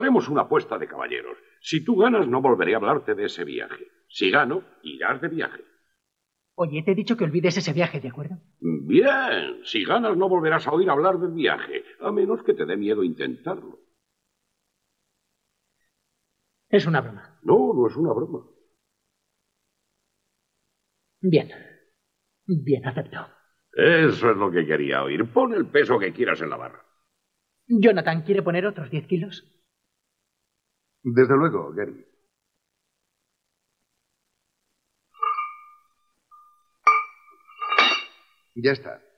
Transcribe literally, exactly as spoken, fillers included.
Haremos una apuesta de caballeros. Si tú ganas, no volveré a hablarte de ese viaje. Si gano, irás de viaje. Oye, te he dicho que olvides ese viaje, ¿de acuerdo? Bien. Si ganas, no volverás a oír hablar del viaje, a menos que te dé miedo intentarlo. Es una broma. No, no es una broma. Bien. Bien, acepto. Eso es lo que quería oír. Pon el peso que quieras en la barra. Jonathan, ¿quiere poner otros diez kilos? Desde luego, Gary. Ya está.